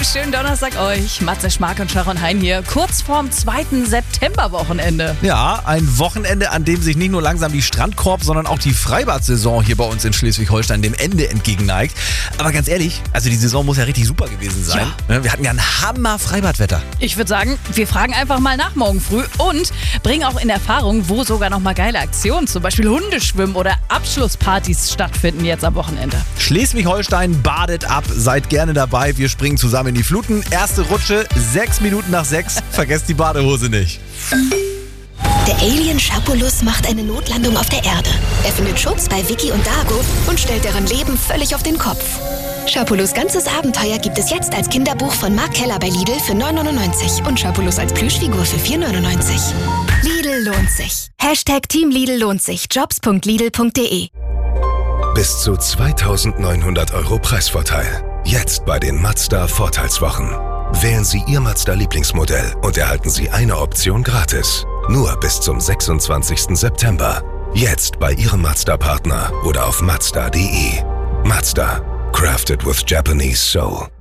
schönen Donnerstag euch. Matze Schmark und Sharon Hein hier. Kurz vorm 2. Septemberwochenende. Ja, ein Wochenende, an dem sich nicht nur langsam die Strandkorb, sondern auch die Freibad-Saison hier bei uns in Schleswig-Holstein dem Ende entgegenneigt. Aber ganz ehrlich, also die Saison muss ja richtig super gewesen sein. Ja. Wir hatten ja ein Hammer-Freibadwetter. Ich würde sagen, wir fragen einfach mal nach morgen früh und bringen auch in Erfahrung, wo sogar noch mal geile Aktionen, zum Beispiel Hundeschwimmen oder Abschlusspartys stattfinden jetzt am Wochenende. Schleswig-Holstein badet ab. Seid gerne dabei. Wir springen zusammen in die Fluten. Erste Rutsche, 6 Minuten nach 6. Vergesst die Badehose nicht. Der Alien Schapulus macht eine Notlandung auf der Erde. Er findet Schutz bei Vicky und Dargo und stellt deren Leben völlig auf den Kopf. Schapulus' ganzes Abenteuer gibt es jetzt als Kinderbuch von Mark Keller bei Lidl für 9,99 und Schapulus als Plüschfigur für 4,99. Lidl lohnt sich. Team Lidl lohnt sich. Jobs.lidl.de. Bis zu 2.900 € Preisvorteil. Jetzt bei den Mazda-Vorteilswochen. Wählen Sie Ihr Mazda-Lieblingsmodell und erhalten Sie eine Option gratis. Nur bis zum 26. September. Jetzt bei Ihrem Mazda-Partner oder auf Mazda.de. Mazda. Crafted with Japanese soul.